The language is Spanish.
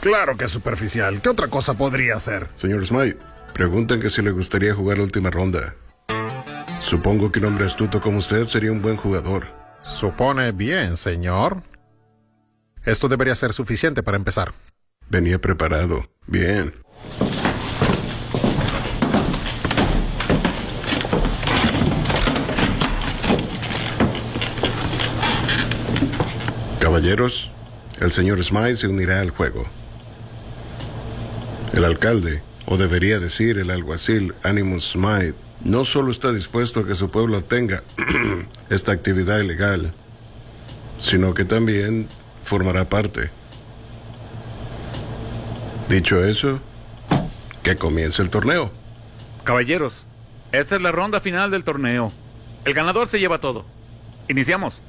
Claro que es superficial. ¿Qué otra cosa podría ser? Señor Smythe, preguntan que si le gustaría jugar la última ronda. Supongo que un hombre astuto como usted sería un buen jugador. Supone bien, señor. Esto debería ser suficiente para empezar. Venía preparado. Bien. Caballeros, el señor Smythe se unirá al juego. El alcalde, o debería decir el alguacil Animus Smythe, no solo está dispuesto a que su pueblo tenga esta actividad ilegal, sino que también formará parte. Dicho eso, que comience el torneo. Caballeros, esta es la ronda final del torneo. El ganador se lleva todo. Iniciamos.